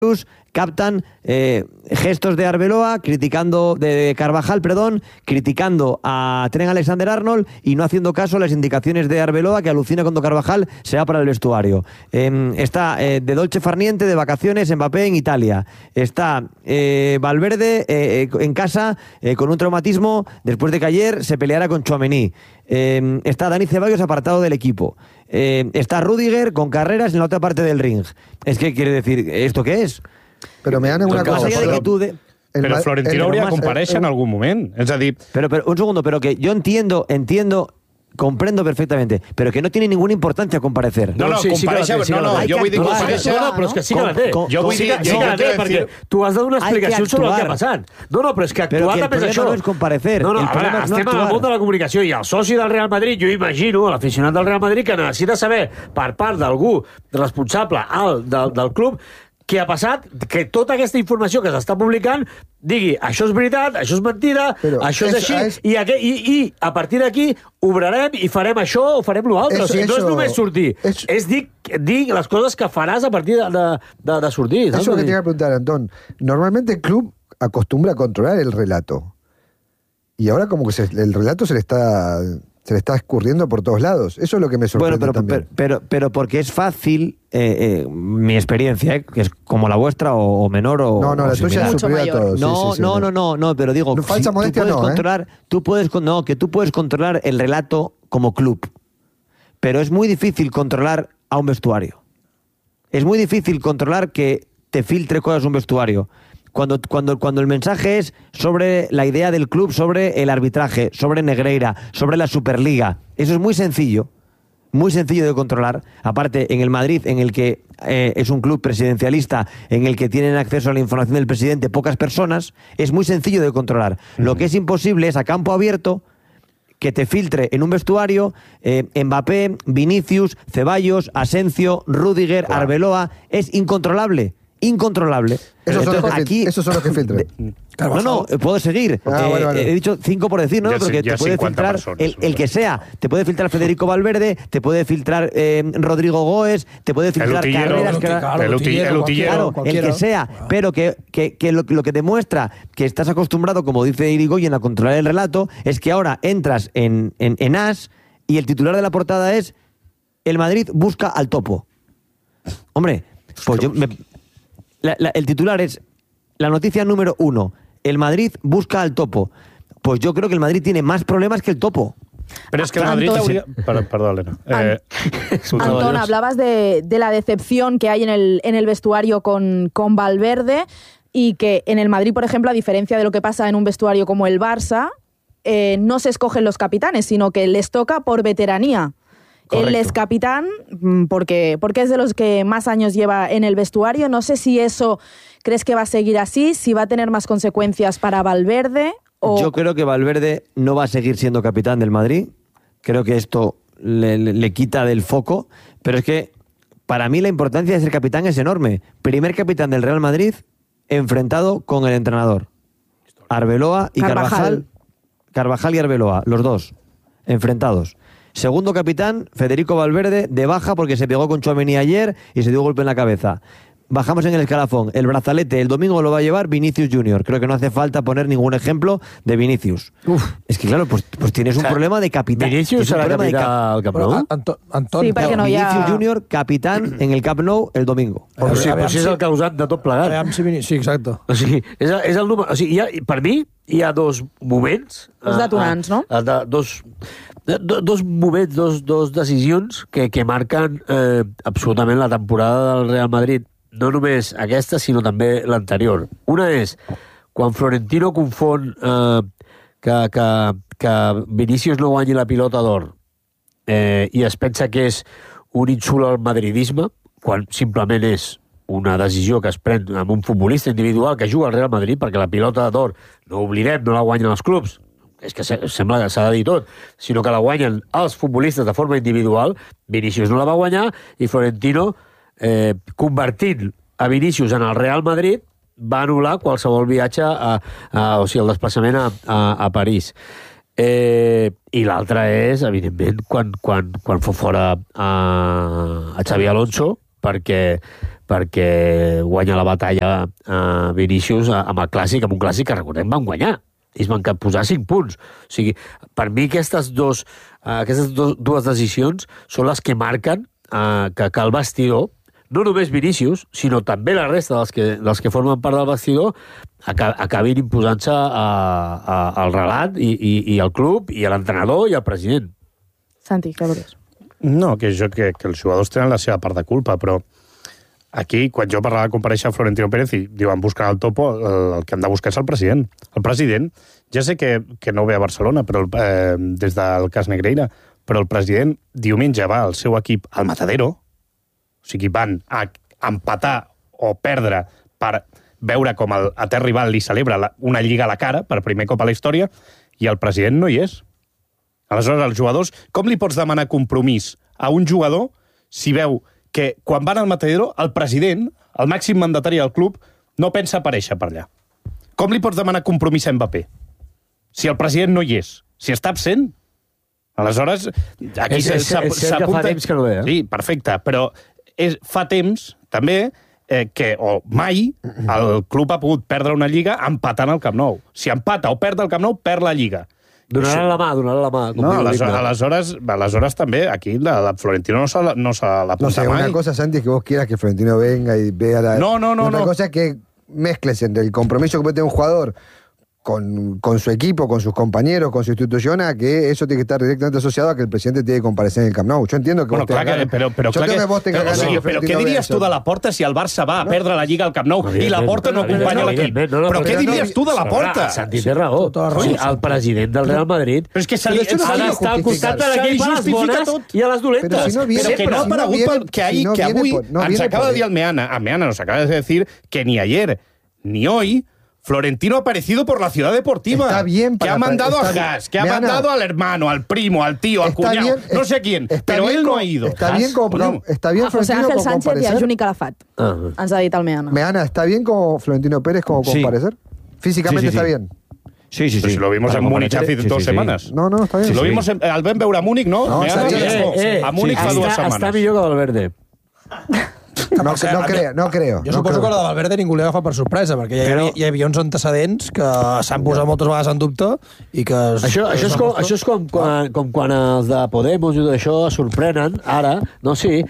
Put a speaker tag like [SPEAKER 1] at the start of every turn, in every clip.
[SPEAKER 1] captan gestos de Arbeloa de Carvajal, criticando a Trent Alexander-Arnold y no haciendo caso a las indicaciones de Arbeloa, que alucina cuando Carvajal se va para el vestuario. Está de dolce farniente, de vacaciones, Mbappé en Italia. Está Valverde en casa con un traumatismo después de que ayer se peleara con Tchouaméni. Está Dani Ceballos apartado del equipo. Está Rüdiger con carreras en la otra parte del ring. Es que quiere decir, ¿esto qué es?
[SPEAKER 2] Però me dan una cosa.
[SPEAKER 3] Però Florentino hauria de comparèixer en algun moment. És a dir...
[SPEAKER 1] Pero un segundo, pero que yo entiendo, comprendo perfectamente, pero que no tiene ninguna importancia comparecer.
[SPEAKER 3] No, compareixer... Jo vull dir compareixer...
[SPEAKER 4] No, però és que sí que la té. Jo vull dir que la té, perquè tu has de donar explicació sobre el que ha passat. No, però és que actuar també és això.
[SPEAKER 1] No és comparecer.
[SPEAKER 4] No, a veure, estem en el món de la comunicació i el soci del Real Madrid, jo imagino, l'aficionat del Real Madrid, que necessita saber per part d'algú responsable alt del club què ha passat, que tota aquesta informació que s'està publicant digui, això és veritat, això és mentida, això és així, i a partir d'aquí obrarem i farem això o farem l'altre. O sigui, no és només sortir, és dir les coses que faràs a partir de sortir.
[SPEAKER 2] Eso es lo que te iba a preguntar, Antón. Normalmente el club acostumbra a controlar el relato. Y ahora como que el relato se le está escurriendo por todos lados. Eso es lo que me sorprende también.
[SPEAKER 1] Pero porque es fácil, mi experiencia, que es como la vuestra o menor o
[SPEAKER 2] No, la tuya es superior a todos.
[SPEAKER 1] No, pero digo,
[SPEAKER 2] no, falsa modestia
[SPEAKER 1] tú puedes controlar el relato como club, pero es muy difícil controlar a un vestuario. Es muy difícil controlar que te filtre cosas un vestuario. Cuando el mensaje es sobre la idea del club, sobre el arbitraje, sobre Negreira, sobre la Superliga, eso es muy sencillo de controlar. Aparte, en el Madrid, en el que es un club presidencialista, en el que tienen acceso a la información del presidente pocas personas, es muy sencillo de controlar. Lo que es imposible es a campo abierto que te filtre en un vestuario Mbappé, Vinicius, Ceballos, Asensio, Rüdiger, Arbeloa. Es incontrolable.
[SPEAKER 2] Esos son los que filtran.
[SPEAKER 1] No, puedo seguir.
[SPEAKER 2] Vale.
[SPEAKER 1] He dicho 5 por decir, ¿no? Porque te puede filtrar el que sea. Te puede filtrar Federico Valverde, te puede filtrar Rodrigo Goes, te puede filtrar
[SPEAKER 3] el utillero,
[SPEAKER 1] claro, el que sea. Pero que lo que demuestra que estás acostumbrado, como dice Irigoyen, a controlar el relato, es que ahora entras en AS y el titular de la portada es el Madrid busca al topo. Hombre, pues el titular es la noticia número 1. El Madrid busca al topo. Pues yo creo que el Madrid tiene más problemas que el topo.
[SPEAKER 3] Pero es que el Madrid... Perdón, Elena.
[SPEAKER 5] Antón, hablabas de la decepción que hay en el vestuario con Valverde y que en el Madrid, por ejemplo, a diferencia de lo que pasa en un vestuario como el Barça, no se escogen los capitanes, sino que les toca por veteranía. Correcto. Él es capitán porque es de los que más años lleva en el vestuario. No sé si eso crees que va a seguir así, si va a tener más consecuencias para Valverde.
[SPEAKER 1] Yo creo que Valverde no va a seguir siendo capitán del Madrid. Creo que esto le quita del foco. Pero es que para mí la importancia de ser capitán es enorme. Primer capitán del Real Madrid enfrentado con el entrenador. Arbeloa y Carvajal y Arbeloa, los dos enfrentados. Segundo capitán, Federico Valverde, de baja porque se pegó con Tchouaméni ayer y se dio golpe en la cabeza. Bajamos en el escalafón. El brazalete el domingo lo va a llevar Vinicius Junior. Creo que no hace falta poner ningún ejemplo de Vinicius. Es que claro, pues tienes un problema de capitán.
[SPEAKER 4] Vinicius serà capità al Camp Nou?
[SPEAKER 5] Anton, sí, perquè no hi ha...
[SPEAKER 1] Vinicius Junior, capitán en el Camp Nou el domingo.
[SPEAKER 4] Però si és el causant de tot plegat.
[SPEAKER 6] Sí, exacte.
[SPEAKER 4] O sigui, és el número... O sigui, per mi hi ha dos moments...
[SPEAKER 5] Dos detonants, no?
[SPEAKER 4] Dos moments, dos decisions que marquen absolutament la temporada del Real Madrid. No només aquesta, sinó també l'anterior. Una és quan Florentino confon que Vinicius no guanyi la pilota d'or i es pensa que és un insult al madridisme, quan simplement és una decisió que es pren amb un futbolista individual que juga al Real Madrid, perquè la pilota d'or, no oblidem, no la guanyen els clubs, és que sembla que s'ha de dir tot, sinó que la guanyen els futbolistes de forma individual. Vinicius no la va guanyar i Florentino, convertint a Vinicius en el Real Madrid, va anul·lar qualsevol viatge, o sigui, el desplaçament a París. I l'altre és, evidentment, quan fa fora a Xavi Alonso, perquè perquè guanya la batalla Vinícius amb el Clàssic, amb un Clàssic que, recordem, van guanyar. Ells van posar 5 punts. O sigui, per mi aquestes dues decisions són les que marquen que el vestidor, no només Vinícius, sinó també la resta dels que formen part del vestidor, acabin imposant-se al relat i al club, i a l'entrenador i al president.
[SPEAKER 5] Santi, què vols?
[SPEAKER 3] No, que els jugadors tenen la seva part de culpa, però aquí, quan jo parlava de comparèixer a Florentino Pérez i diuen buscar el topo, el que han de buscar és el president. El president, ja sé que no ve a Barcelona però des del cas Negreira, però el president diumenge va al seu equip al Matadero, o sigui, van a empatar o perdre per veure com el etern rival li celebra una lliga a la cara, per primer cop a la història, i el president no hi és. Aleshores, els jugadors, com li pots demanar compromís a un jugador si veu que quan van al Matadero, el president, el màxim mandatari del club, no pensa aparèixer per allà? Com li pots demanar compromís a Mbappé? Si el president no hi és, si està absent? Aleshores, aquí
[SPEAKER 4] s'apunta... És que fa temps que no ve,
[SPEAKER 3] Sí, perfecte, però fa temps, també, que mai el club ha pogut perdre una lliga empatant al Camp Nou. Si empata o perd el Camp Nou, perd la lliga.
[SPEAKER 4] Donaran la mà.
[SPEAKER 3] No, aleshores també, aquí la Florentino no se l'apunta
[SPEAKER 2] No sé,
[SPEAKER 3] mai.
[SPEAKER 2] una cosa, Santi, es que vos quieras que Florentino venga y vea la...
[SPEAKER 3] No.
[SPEAKER 2] Otra cosa es que mezcles entre el compromiso que puede tener un jugador con su equipo, con sus compañeros, con su institución, a que eso tiene que estar directamente asociado a que el presidente tiene que comparecer en el Camp Nou. Yo entiendo que
[SPEAKER 3] Bueno, clar que què diries tu de la Porta si el Barça va a perdre la Lliga al Camp Nou i la Porta no acompanya l'equip? Però què diries tu de la Porta?
[SPEAKER 4] Santi té raó. El president del Real Madrid
[SPEAKER 3] Però és que
[SPEAKER 4] ha d'estar al costat de l'equip a les bones i a les dolentes.
[SPEAKER 3] Pero que no ha aparegut que avui ens acaba de dir el Meana. A Meana nos acaba de decir que ni ayer ni hoy Florentino ha aparecido por la ciudad deportiva.
[SPEAKER 2] Está bien
[SPEAKER 3] que ha mandado a Gas, que ha mandado al hermano, al primo, al tío, al cuñado, no sé quién, pero él no ha ido.
[SPEAKER 2] Está bien como
[SPEAKER 5] a José Ángel Sánchez y a Juni Calafat. Ens ha dit el Meana.
[SPEAKER 2] Meana, ¿está bien como Florentino Pérez como comparecer? Físicamente está bien.
[SPEAKER 1] Sí.
[SPEAKER 3] Pues si lo vimos en Múnich hace 2 semanas.
[SPEAKER 2] No, está bien.
[SPEAKER 3] Si lo vimos al Ben veure a Múnich, no? A Múnich fa 2 setmanes.
[SPEAKER 4] Està millor que Valverde.
[SPEAKER 2] No creo.
[SPEAKER 6] Jo suposo que la de Valverde ningú li agafa per sorpresa, perquè hi havia uns antecedents que s'han posat moltes vegades en dubte i que...
[SPEAKER 4] Això és com quan els de Podemos i tot això sorprenen, ara, no, sí,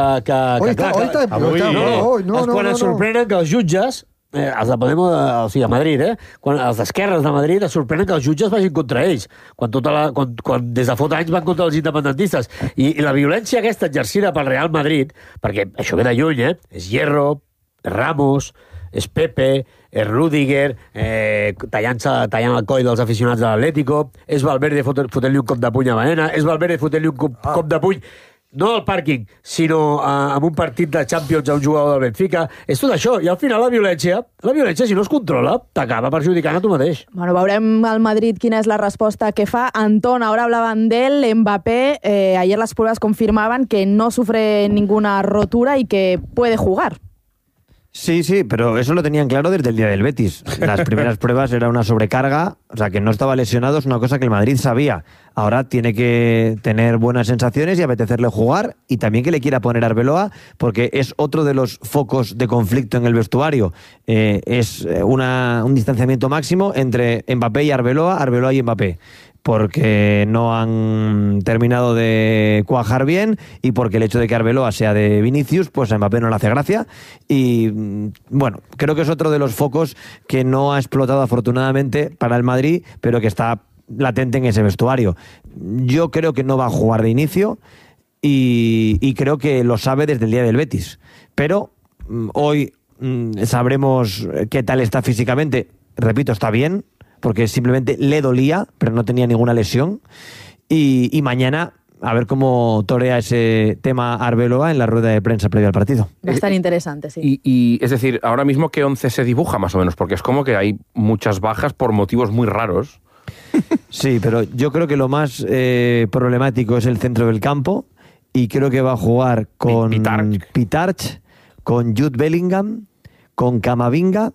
[SPEAKER 4] quan es sorprenen que els jutges, els de Podemos, o sigui, a Madrid, quan els d'esquerres de Madrid es sorprenen que els jutges vagin contra ells, quan des de fa anys van contra els independentistes. I la violència aquesta exercida pel Real Madrid, perquè això ve de lluny, és Hierro, Ramos, és Pepe, és Rüdiger, tallant el coll dels aficionats de l'Atlético, és Valverde fotent-li un cop de puny a Baena, és Valverde fotent-li un cop de puny no al pàrquing, sinó en un partit de Champions a un jugador del Benfica. És tot això. I al final la violència, si no es controla, t'acaba perjudicant a tu mateix.
[SPEAKER 5] Bueno, veurem al Madrid quina és la respuesta que fa. Antón, ahora hablaban de él, Mbappé. Ayer las pruebas confirmaban que no sufre ninguna rotura y que puede jugar.
[SPEAKER 1] Sí, pero eso lo tenían claro desde el día del Betis. Las primeras pruebas era una sobrecarga, o sea, que no estaba lesionado, es una cosa que el Madrid sabía. Ahora tiene que tener buenas sensaciones y apetecerle jugar, y también que le quiera poner a Arbeloa, porque es otro de los focos de conflicto en el vestuario. Es un distanciamiento máximo entre Mbappé y Arbeloa y Mbappé, porque no han terminado de cuajar bien y porque el hecho de que Arbeloa sea de Vinicius, pues a Mbappé no le hace gracia. Y bueno, creo que es otro de los focos que no ha explotado afortunadamente para el Madrid, pero que está latente en ese vestuario. Yo creo que no va a jugar de inicio y creo que lo sabe desde el día del Betis. Pero hoy sabremos qué tal está físicamente. Repito, está bien, porque simplemente le dolía, pero no tenía ninguna lesión. Y mañana a ver cómo torea ese tema Arbeloa en la rueda de prensa previa al partido.
[SPEAKER 5] Va a estar interesante, sí.
[SPEAKER 7] Y es decir, ahora mismo, ¿qué 11 se dibuja más o menos? Porque es como que hay muchas bajas por motivos muy raros.
[SPEAKER 1] Sí, pero yo creo que lo más problemático es el centro del campo, y creo que va a jugar con Pitarch, con Jude Bellingham, con Camavinga,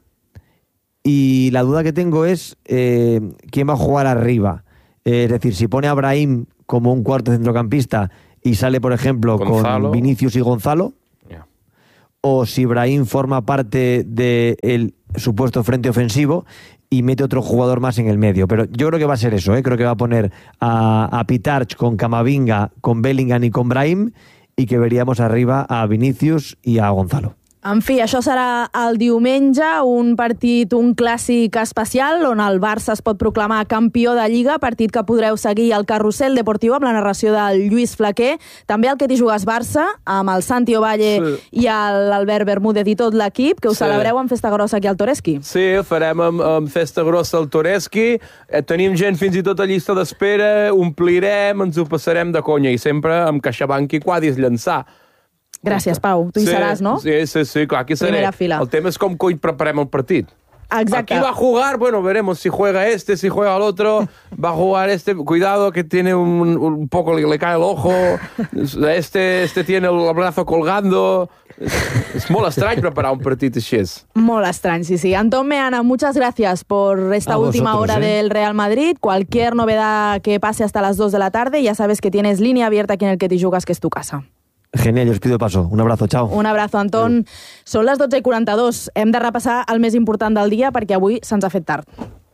[SPEAKER 1] y la duda que tengo es quién va a jugar arriba. Es decir, si pone a Brahim como un cuarto centrocampista y sale, por ejemplo, Gonzalo, con Vinicius y Gonzalo, o si Brahim forma parte del supuesto frente ofensivo y mete otro jugador más en el medio. Pero yo creo que va a ser eso, creo que va a poner a Pitarch con Camavinga, con Bellingham y con Brahim, y que veríamos arriba a Vinicius y a Gonzalo.
[SPEAKER 5] En fi, això serà el diumenge, un partit, un clàssic especial, on el Barça es pot proclamar campió de Lliga, partit que podreu seguir al Carrusel Deportiu amb la narració del Lluís Flaquer, també el Que t'hi jugues Barça, amb el Santi Ovalle i l'Albert Bermúdez i tot l'equip, que ho celebreu amb festa grossa aquí al Toreski.
[SPEAKER 8] Sí, ho farem amb festa grossa al Toreski, tenim gent fins i tot a llista d'espera, omplirem, ens ho passarem de conya, i sempre amb CaixaBank i quadris llençar.
[SPEAKER 5] Gràcies, Pau. Tu hi seràs, no?
[SPEAKER 8] Sí, clar, aquí seré.
[SPEAKER 5] Primera fila.
[SPEAKER 8] El tema és com coi preparem el partit.
[SPEAKER 5] Exacte.
[SPEAKER 8] Aquí va a jugar, bueno, veremos si juega si juega el otro, va a jugar cuidado que tiene un poco, le cae el ojo, este tiene el brazo colgando. Es molt estrany preparar un partit així.
[SPEAKER 5] Molt estrany, sí. Antón Meana, muchas gracias por esta última hora del Real Madrid. Cualquier novedad que pase hasta las 2 de la tarde, ya sabes que tienes línea abierta aquí en el Que t'hi jugues, que es tu casa.
[SPEAKER 1] Genial, yo os pido paso. Un abrazo, chao.
[SPEAKER 5] Un abrazo, Antón. Són les 12:42. Hem de repassar el més important del dia perquè avui se'ns ha fet tard.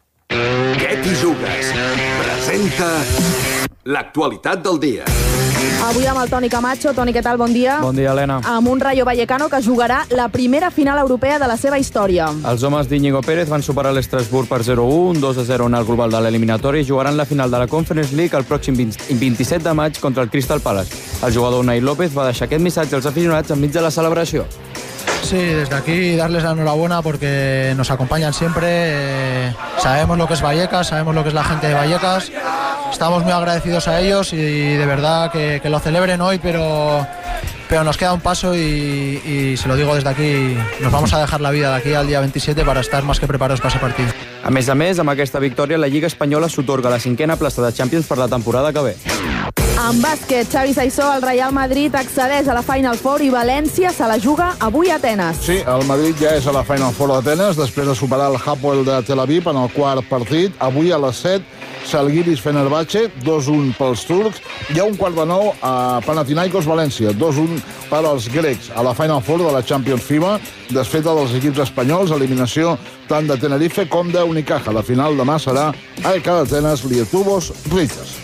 [SPEAKER 9] Què t'hi jugues? Presenta l'actualitat del dia.
[SPEAKER 5] Avui amb el Toni Camacho. Toni, què tal? Bon dia.
[SPEAKER 10] Bon dia, Helena.
[SPEAKER 5] Amb un Rayo Vallecano que jugarà la primera final europea de la seva història.
[SPEAKER 10] Els homes d'Íñigo Pérez van superar l'Estrasburg per 0-1, 2-0 en el global de l'eliminatori, i jugaran la final de la Conference League el pròxim 27 de maig contra el Crystal Palace. El jugador Unai López va deixar aquest missatge als aficionats enmig de la celebració.
[SPEAKER 11] Sí, desde aquí darles la enhorabuena porque nos acompañan siempre, sabemos lo que es Vallecas, sabemos lo que es la gente de Vallecas, estamos muy agradecidos a ellos y de verdad que lo celebren hoy, pero nos queda un paso y se lo digo desde aquí, nos vamos a dejar la vida de aquí al día 27 para estar más que preparados para ese partido.
[SPEAKER 10] A més, amb aquesta victòria, la Lliga Espanyola s'otorga la 5a plaça de Champions per la temporada que ve.
[SPEAKER 5] En bàsquet, Xavi Saissó, el Real Madrid accedeix a la Final Four i València se la juga avui a Atenes.
[SPEAKER 12] Sí, el Madrid ja és a la Final Four d'Atenes després de superar el Hapoel de Tel Aviv en el quart partit. Avui a les 7, Žalgiris Fenerbahçe, 2-1 pels turcs. Hi ha un quart de 9 a Panathinaikos València, 2-1 per als grecs. A la Final Four de la Champions FIBA, desfeta dels equips espanyols, eliminació tant de Tenerife com de Unicaja. La final demà serà AEK d'Atenes, Lietuvos, Ritas.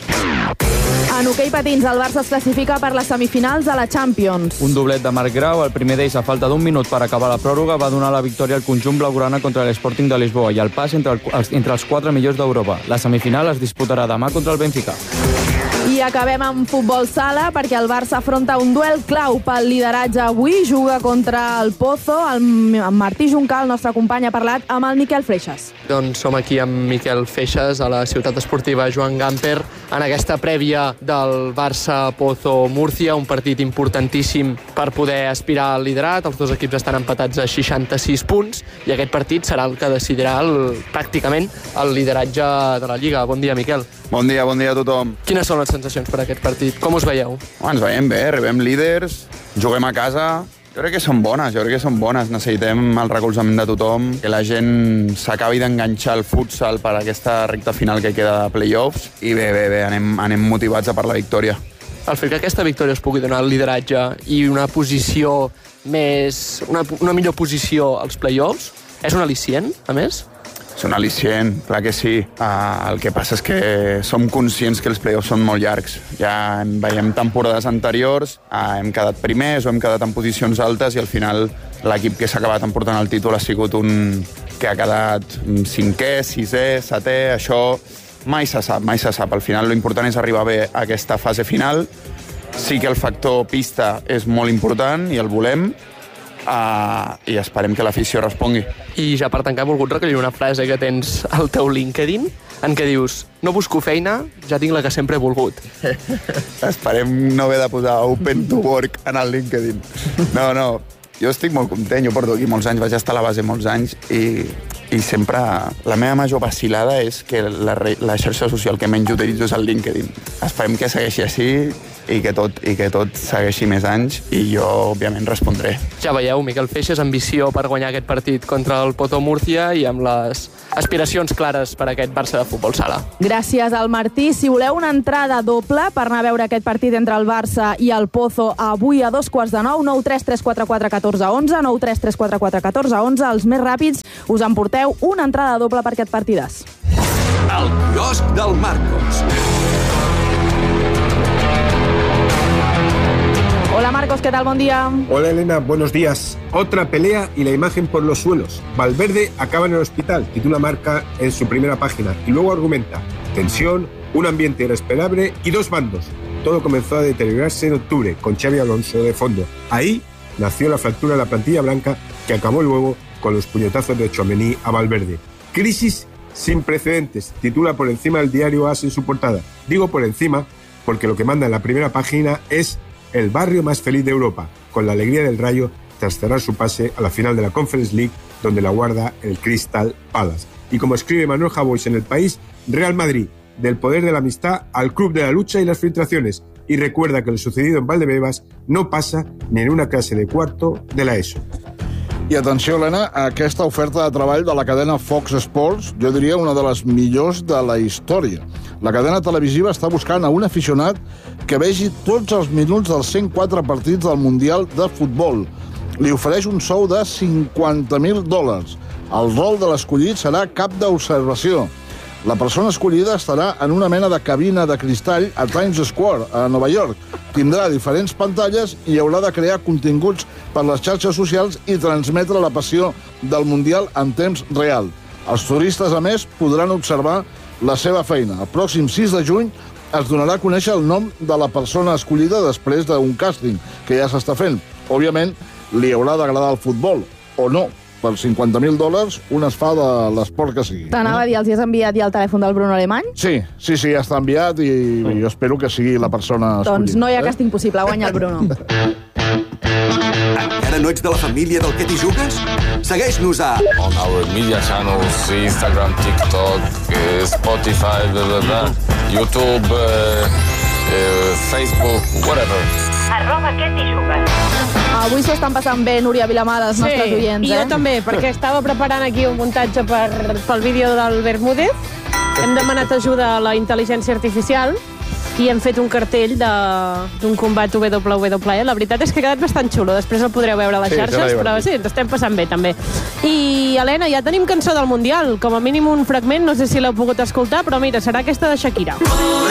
[SPEAKER 5] En hoquei patins, el Barça es classifica per les semifinals de la Champions.
[SPEAKER 10] Un doblet de Marc Grau, el primer d'ells a falta d'un minut per acabar la pròrroga, va donar la victòria al conjunt blaugrana contra l'Sporting de Lisboa i el pas entre els 4 millors d'Europa. La semifinal es disputarà demà contra el Benfica.
[SPEAKER 5] I acabem amb futbol sala perquè el Barça afronta un duel clau pel lideratge avui. Juga contra el Pozo. El Martí Juncal, el nostre company, ha parlat amb el Miquel Freixas.
[SPEAKER 13] Doncs som aquí amb Miquel Freixas a la ciutat esportiva Joan Gamper en aquesta prèvia del Barça-Pozo-Múrcia, un partit importantíssim per poder aspirar al liderat. Els dos equips estan empatats a 66 punts i aquest partit serà el que decidirà pràcticament el lideratge de la Lliga. Bon dia, Miquel.
[SPEAKER 14] Bon dia a tothom.
[SPEAKER 13] Quines són les sensacions per aquest partit? Com us veieu?
[SPEAKER 14] Ens veiem bé, arribem líders, juguem a casa. Jo crec que són bones. Necessitem el recolzament de tothom, que la gent s'acabi d'enganxar al futsal per aquesta recta final que queda de play-offs i bé, anem motivats a per la victòria.
[SPEAKER 13] El fet que aquesta victòria us pugui donar el lideratge i una posició més... una millor posició als play-offs, és un al·licient, a més?
[SPEAKER 14] És un al·licient, clar que sí. El que passa és que som conscients que els play-offs són molt llargs. Ja veiem temporades anteriors, hem quedat primers o hem quedat en posicions altes i al final l'equip que s'ha acabat emportant el títol ha sigut un que ha quedat 5è, 6è, 7è, això mai se sap. Al final l'important és arribar bé a aquesta fase final. Sí que el factor pista és molt important i el volem, i esperem que l'afició respongui.
[SPEAKER 13] I ja per tancar he volgut recollir una frase que tens al teu LinkedIn en què dius: no busco feina, ja tinc la que sempre he volgut.
[SPEAKER 14] Esperem no haver de posar open to work en el LinkedIn. No, jo estic molt content, jo porto aquí molts anys, vaig estar a la base molts anys i I sempre la meva major vacilada és que la xarxa social que menys utilitzo és el LinkedIn. Esperem que segueixi així i que tot segueixi més anys i jo, òbviament, respondré.
[SPEAKER 13] Ja veieu, Miquel Feixas, ambició per guanyar aquest partit contra el Pozo Múrcia i amb les aspiracions clares per a aquest Barça de futbol sala.
[SPEAKER 5] Gràcies al Martí. Si voleu una entrada doble per anar a veure aquest partit entre el Barça i el Pozo avui a 9:45, 9 3 3 4 4 14 11, 9 3 3 4 4 14 11, els més ràpids us emporteu una entrada doble per aquest partidàs.
[SPEAKER 9] El quiosc del Marcos.
[SPEAKER 5] Hola Marcos, ¿qué tal? Buen día.
[SPEAKER 15] Hola Elena, buenos días. Otra pelea y la imagen por los suelos. Valverde acaba en el hospital, titula Marca en su primera página y luego argumenta: tensión, un ambiente irrespirable y dos bandos. Todo comenzó a deteriorarse en octubre con Xabi Alonso de fondo. Ahí nació la fractura de la plantilla blanca que acabó luego con los puñetazos de Tchouaméni a Valverde. Crisis sin precedentes, titula por encima el diario AS en su portada. Digo por encima porque lo que manda en la primera página es el barrio más feliz de Europa, con la alegría del Rayo tras cerrar su pase a la final de la Conference League, donde la guarda el Crystal Palace. Y como escribe Manuel Javois en El País, Real Madrid, del poder de la amistad al club de la lucha y las filtraciones, y recuerda que lo sucedido en Valdebebas no pasa ni en una clase de cuarto de la ESO.
[SPEAKER 12] I atenció, Helena, a aquesta oferta de treball de la cadena Fox Sports, jo diria una de les millors de la història. La cadena televisiva està buscant a un aficionat que vegi tots els minuts dels 104 partits del Mundial de Futbol. Li ofereix un sou de $50.000. El rol de l'escollit serà cap d'observació. La persona escollida estarà en una mena de cabina de cristall a Times Square, a Nova York. Tindrà diferents pantalles i haurà de crear continguts per les xarxes socials i transmetre la passió del Mundial en temps real. Els turistes, a més, podran observar la seva feina. El pròxim 6 de juny es donarà a conèixer el nom de la persona escollida després d'un càsting que ja s'està fent. Òbviament, li haurà d'agradar el futbol, o no. Per $50.000 un es fa de l'esport que sigui.
[SPEAKER 5] T'anava a dir, els hi has enviat ja el telèfon del Bruno Alemany?
[SPEAKER 12] Sí, ja està enviat i jo espero que sigui la persona escollida.
[SPEAKER 5] Doncs no hi ha càsting possible, guanya el Bruno.
[SPEAKER 9] Encara no ets de la família del Que t'hi jugues? Segueix-nos a...
[SPEAKER 16] On our media channels, Instagram, TikTok, Spotify, YouTube, Facebook, whatever.
[SPEAKER 17] @Que t'hi jugues.
[SPEAKER 5] Avui s'ho estan passant bé, Núria Vilamar, els nostres oients,
[SPEAKER 17] i jo també, perquè estava preparant aquí un muntatge pel vídeo del Bermúdez. Hem demanat ajuda a la intel·ligència artificial i hem fet un cartell d'un combat WWE. La veritat és que ha quedat bastant xulo. Després el podreu veure a les xarxes, però sí, ens estem passant bé, també. I, Helena, ja tenim cançó del Mundial. Com a mínim un fragment, no sé si l'heu pogut escoltar, però mira, serà aquesta de Shakira.